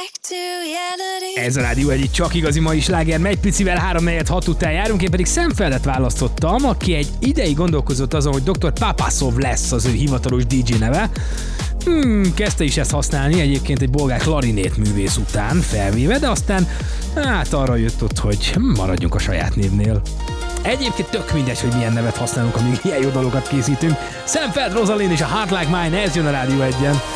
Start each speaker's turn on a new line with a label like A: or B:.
A: Ez a Rádió Egy csak igazi mai sláger, megy picivel 3-4-6 után járunk, én pedig Szemfeldet választottam, aki egy ideig gondolkozott azon, hogy Dr. Papasov lesz az ő hivatalos DJ neve. Kezdte is ezt használni egyébként egy bolgár klarinét művész után felvéve, de aztán arra jött ott, hogy maradjunk a saját névnél. Egyébként tök mindegy, hogy milyen nevet használunk, amíg ilyen jó dalokat készítünk. Szemfeld, Rosalind és a Heart Like Mine, ez jön a Rádió Egyen.